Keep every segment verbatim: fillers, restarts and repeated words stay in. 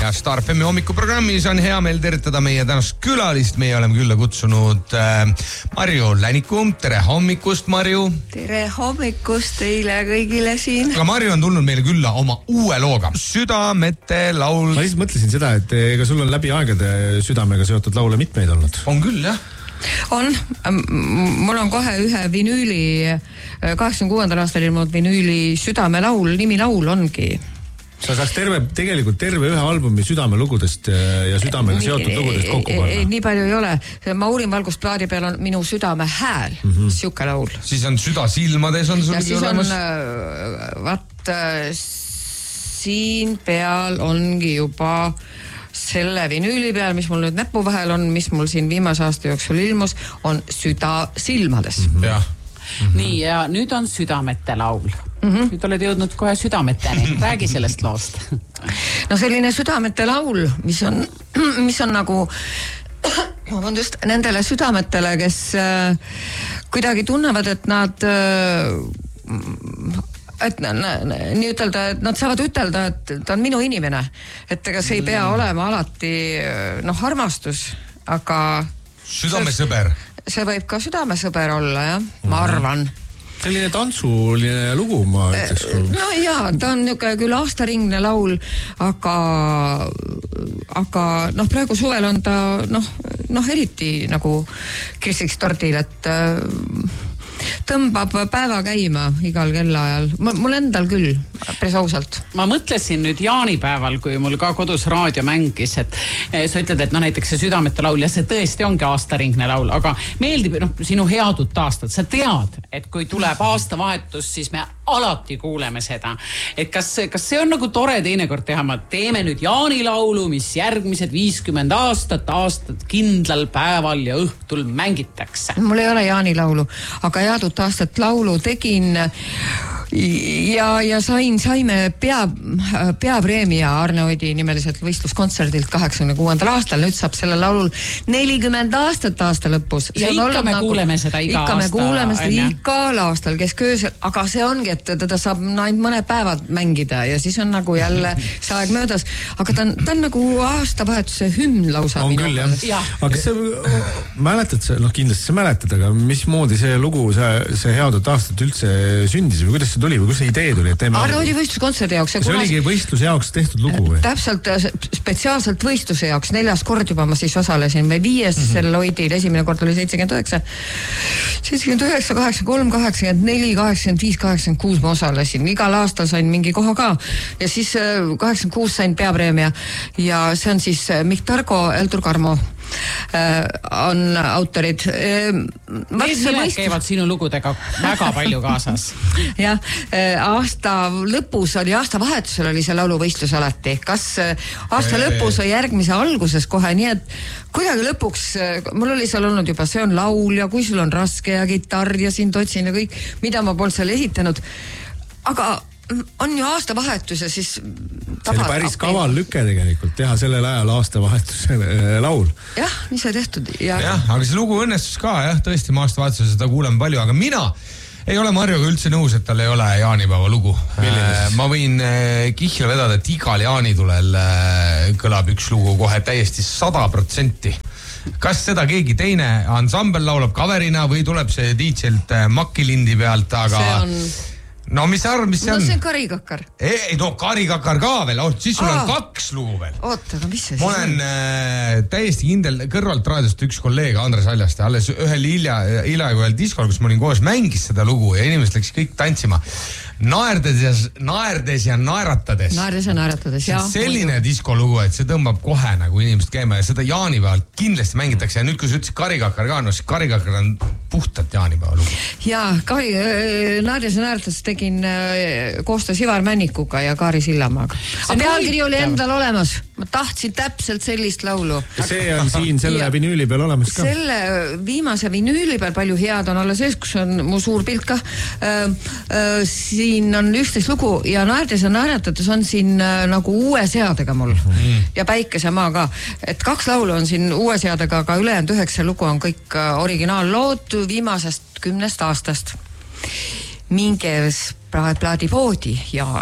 ja Star F M hommikuprogrammis on hea meel tervitada meie tänast külalist. Meie oleme külla kutsunud äh, Marju Läniku. Tere hommikust, Marju. Tere hommikust teile kõigile siin. Aga Marju on tulnud meile külla oma uue looga. Südamete laul. Ma lihtsalt mõtlesin seda, et ega sul on läbi aegade südamega seotud laule mitmeid olnud. On küll, jah. On. Mul on kohe ühe vinüüli, kaheksakümne kuuendal aastal ilmunud vinüüli Südamelaul, nimi laul ongi. Sa saaks terve, tegelikult terve ühe albumi südamelugudest ja südamega seotud lugudest kokku panna. Ei, nii palju ei ole. Maurin valgusplaadi peal on minu südame hääl, mm-hmm. siuke laul. Siis on süda silmades on sul ja siis olemas. on, vaat, siin peal ongi juba selle vinüüli peal, mis mul nüüd näpu vahel on, mis mul siin viimase aasta jooksul ilmus, on süda silmades. Mm-hmm. Ja. Mm-hmm. Nii, ja nüüd on Südamete laul. Mm-hmm. Nüüd oled jõudnud kohe südameteni. Räägi sellest loost. No selline Südamete laul, mis on, mis on nagu just nendele südametele, kes äh, kuidagi tunnevad, et nad äh, et nii ütelda, et nad saavad ütelda, et ta on minu inimene. Et ega see ei pea olema alati noh, armastus, aga südamesõber. See võib ka südamesõber olla, jah, ma arvan. Selline tantsuline lugu, ma ütleks. No jaa, ta on niuke küll aastaringne laul, aga aga noh, praegu suvel on ta noh, noh eriti nagu kirsiks tordil, et tõmbab päeva käima igal kellaajal. Mul endal küll, päris ausalt. Ma mõtlesin nüüd jaanipäeval, kui mul ka kodus raadio mängis, et sa ütled, et no näiteks see Südamete laul, ja see tõesti ongi aastaringne laul, aga meeldib noh, sinu headut aastat. Sa tead, et kui tuleb aastavahetus, siis me alati kuuleme seda. Et kas, kas see on nagu tore teinekord teha? Ma teeme nüüd jaanilaulu, mis järgmised viiskümmend aastat, aastat kindlal päeval ja õhtul mängitakse. Mul ei ole jaanilaulu, aga headut aastat laulu tegin ja, ja sain, saime pea, peapreemia Arne Oidi nimeliselt võistluskontserdilt kaheksakümne kuuendal aastal. Nüüd saab selle laulul nelikümmend aastat aasta lõpus. Ja ikka me nagu, kuuleme seda iga ikka aasta. Ikka me kuuleme seda igal aastal kesköösel, aga see ongi, et teda saab ainult mõned päevad mängida ja siis on nagu jälle see aeg möödas. Aga ta on, ta on nagu aastavahetuse hümn lausa. On küll, jah. Ja. Aga kas sa mäletad, noh kindlasti sa mäletad, aga mismoodi see lugu, see, see headut aastat üldse sündis või kuidas see tuli või kus see idee tuli? Arne Oidi võistluskontserdi jaoks. See oligi võistluse jaoks tehtud lugu või? Täpselt, spetsiaalselt võistluse jaoks. Neljas kord juba ma siis osalesin või viies mm-hmm. selle Oidil. Esimene kord oli seitsekümmend üheksa, seitsekümmend üheksa, kaheksakümmend kolm, kaheksakümmend neli, kaheksakümmend viis, kaheksakümmend kuus ma osalesin. Igal aastal sain mingi koha ka. Ja siis kaheksakümmend kuus sain peapreemia ja see on siis Mikk Targo, Eldur Karmo on autorid. Need nimed käivad sinu lugudega väga palju kaasas. jah, aasta lõpus oli, aasta vahetusel oli see lauluvõistlus alati. Kas aasta lõpus või järgmise alguses kohe, nii et kuidagi lõpuks, mul oli seal olnud juba, see on laul ja kui sul on raske ja kitarr ja siin totsin ja kõik, mida ma polnud seal esitanud. Aga on ju aastavahetus ja siis see oli päris kaval lüke tegelikult teha sellel ajal aastavahetuse laul. Jah, nii sai tehtud. Ja... jah, aga see lugu õnnestus ka, jah, tõesti ma aastavahetusel seda kuulen palju, aga mina ei ole Marjuga üldse nõus, et tal ei ole jaanipäeva lugu. Ma võin kihla vedada, et igal jaanitulel kõlab üks lugu kohe täiesti sada protsenti. Kas seda keegi teine ansambel laulab coverina või tuleb see D J-lt Makilindi pealt, aga... See on... No mis arv, mis see on? No see on Karikakkar. Ei, no Karikakkar ka veel, oh, siis sul Aa. on kaks lugu veel. Oota, aga mis see ma olen äh, täiesti kindel, kõrvalt raadiost üks kolleeg Andres Aljaste, alles ühel hilja, hiljaegu ühel diskol, kus ma olin koos, mängis seda lugu ja inimesed läks kõik tantsima. Naerdes ja, naerdes ja naeratades. Naerdes ja naeratades, jah. Selline diskolugu, et see tõmbab kohe nagu inimesed käima ja seda jaanipäeval kindlasti mängitakse. Ja nüüd, kui sa ütlesid Karikakkar ka, no see Karikakkar on puhtalt jaanipäeva lugu. Jaa, Kari, naerdes ja naeratades tegin koostöös Ivar Männikuga ja Kaari Sillamaaga. Aga pealkiri oli endal olemas. Ma tahtsin täpselt sellist laulu. Ja see on siin selle ja. vinüüli peal olemas ka? Selle viimase vinüüli peal palju head on alla sees, kus on mu suur pilt ka. Äh, äh, siin on üksteist lugu ja naerdes ja naeratades on siin äh, nagu uue seadega mul. Mm. Ja Päikesemaa ka. Et kaks laulu on siin uue seadega, aga ülejäänud üheksa lugu on kõik äh, originaallood viimasest kümnest aastast. Minges plaadipoodi ja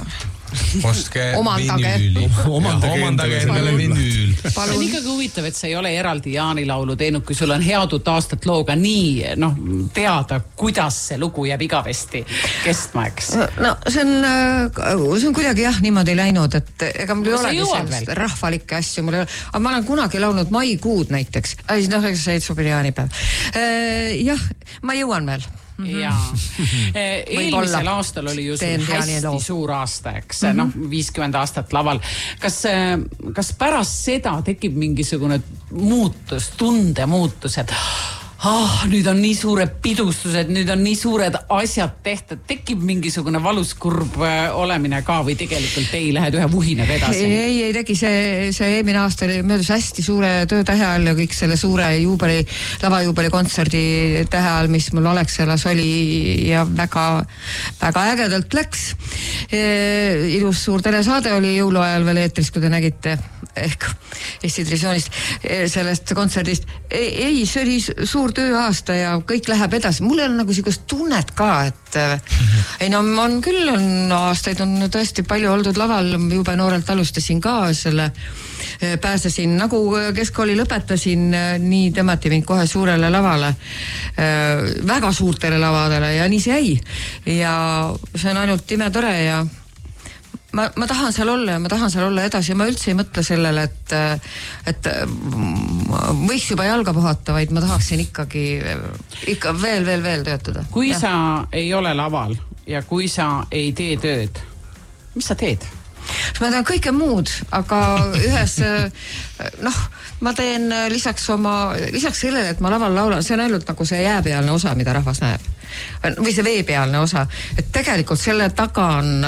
ostke Omandage. vinüüli. Omandage Omandage endale endale vinüül. see on ikkagi huvitav, et sa ei ole eraldi jaanilaulu teinud, kui sul on head uut aastat looga nii noh, teada, kuidas see lugu jääb igavesti kestma, eks? No see on, see on kuidagi jah niimoodi läinud, et ega mul ei Aga sa olegi jõuad sellist veel? rahvalikke asju, mul ei ole, aga ma olen kunagi laulnud maikuud näiteks. Ai, noh, see ei sobi jaanipäev. Jah, ma jõuan veel. jaa. Eelmisel aastal oli ju sul hästi suur aasta, eks, mm -hmm. noh, viiskümmend aastat laval. Kas, kas pärast seda tekib mingisugune muutus, tundemuutus, et ah, nüüd on nii suured pidustused, nüüd on nii suured asjad tehtud, tekib mingisugune valus kurb olemine ka või tegelikult ei lähed ühe vuhinaga edasi? Ei, ei tegi, see, see eelmine aasta oli möödus hästi suure töötähe all ja kõik selle suure juubeli, lavajuubeli kontserdi tähe all, mis mul Alexelas oli ja väga, väga ägedalt läks. E, ilus suur telesaade oli jõuluajal veel eetris, kui te nägite ehk Eesti Televisioonist sellest kontserdist. Ei, ei, see oli suur tööaasta ja kõik läheb edasi. Mul on nagu sellist tunnet ka, et ei no on küll, on aastaid on tõesti palju oldud laval, jube noorelt alustasin ka selle, pääsesin nagu keskkooli lõpetasin, nii tõmmati mind kohe suurele lavale, väga suurtele lavadele ja nii see jäi. Ja see on ainult imetore ja Ma, ma tahan seal olla ja ma tahan seal olla edasi ja ma üldse ei mõtle sellele, et, et võiks juba jalga puhata, vaid ma tahaksin ikkagi ikka veel, veel, veel töötada. Kui ja. sa ei ole laval ja kui sa ei tee tööd, mis sa teed? Ma teen kõike muud, aga ühes, noh, ma teen lisaks oma, lisaks sellele, et ma laval laulan, see on ainult nagu see jääpealne osa, mida rahvas näeb. Või see veepealne osa. Et tegelikult selle taga on,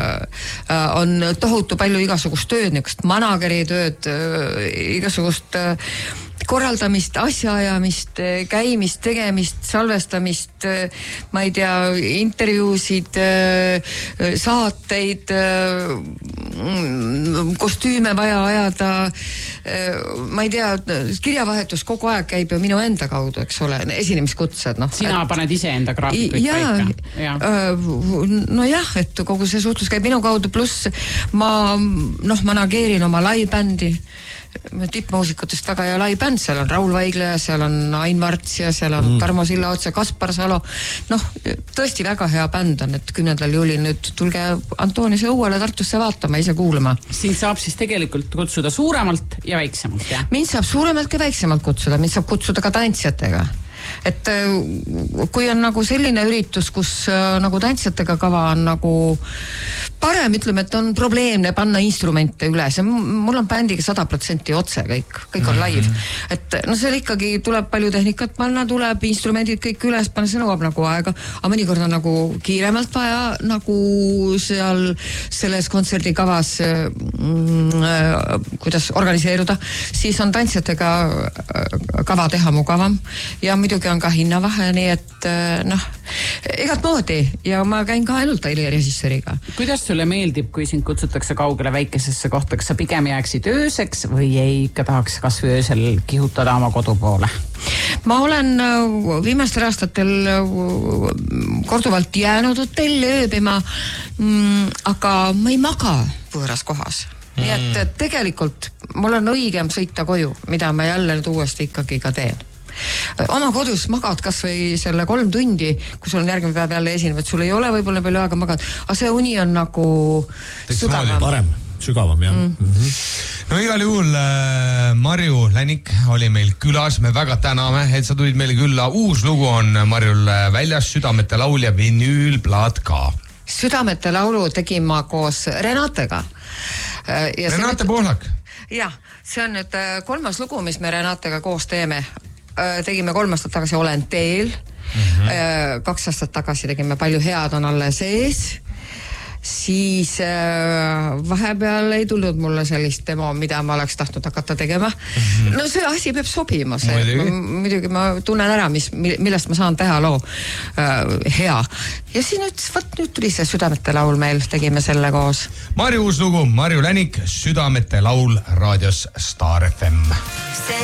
on tohutu palju igasugust tööd, niisugust manageri tööd, igasugust korraldamist, asjaajamist, käimist, tegemist, salvestamist, ma ei tea, intervjuusid, saateid, kostüüme vaja ajada, ma ei tea, kirjavahetus kogu aeg käib ju minu enda kaudu, eks ole, esinemiskutsed. No, Sina et, paned ise enda graafikuid paika? Ja. No jah, et kogu see suhtlus käib minu kaudu, pluss ma noh, manageerin oma live-bändi, tippmuusikutest väga hea live bänd, seal on Raul Vaigla ja seal on Ain Marts ja seal on mm. Tarmo Sillaots ja Kaspar Salo. Noh, tõesti väga hea bänd on, et kümnendal juulil nüüd tulge Antoniuse õuele Tartusse vaatama, ise kuulama. Sind saab siis tegelikult kutsuda suuremalt ja väiksemalt, jah? Mind saab suuremalt ja väiksemalt kutsuda, mind saab kutsuda ka tantsijatega. Et kui on nagu selline üritus, kus nagu tantsijatega kava on nagu parem, ütleme, et on probleemne panna instrumente üles. Mul on bändiga sada protsenti otse kõik, kõik on live. Et no seal ikkagi tuleb palju tehnikat panna, tuleb instrumendid kõik üles panna, see nõuab nagu aega, aga mõnikord on nagu kiiremalt vaja nagu seal selles kontserdikavas mm, kuidas organiseeruda, siis on tantsijatega kava teha mugavam ja muidugi on ka hinnavahe, nii et noh, igat moodi ja ma käin ka ainult režissööriga. Kuidas sulle meeldib, kui sind kutsutakse kaugele väikesesse kohta, kas sa pigem jääksid ööseks või ei ikka tahaks kas või öösel kihutada oma kodu poole? Ma olen viimastel aastatel korduvalt jäänud hotelli ööbima, aga ma ei maga võõras kohas. Nii et tegelikult mul on õigem sõita koju, mida ma jälle nüüd uuesti ikkagi ka teen. Oma kodus magad kas või selle kolm tundi, kui sul on järgmine päev jälle esinev, et sul ei ole võib-olla palju aega magad, aga see uni on nagu sügavam. Parem, sügavam, jah. Mm. Mm-hmm. No igal juhul äh, Marju Länik oli meil külas, me väga täname, et sa tulid meile külla. Uus lugu on Marjul väljas, Südamete laul ja vinüülplaat ka. Südamete laulu tegin ma koos Renatega. Ja Renate Pohlak. Jah, see on nüüd kolmas lugu, mis me Renatega koos teeme. Tegime kolm aastat tagasi Olen teel, mm-hmm. kaks aastat tagasi tegime Palju head on alle sees, siis vahepeal ei tulnud mulle sellist demo, mida ma oleks tahtnud hakata tegema. Mm-hmm. No see asi peab sobima, see. Muidugi. Ma, muidugi ma tunnen ära, mis, millest ma saan teha loo hea. Ja siis nüüd, võt, nüüd tuli see Südamete laul meil, tegime selle koos. Marju uus lugu, Marju Länik, Südamete laul raadios Star F M.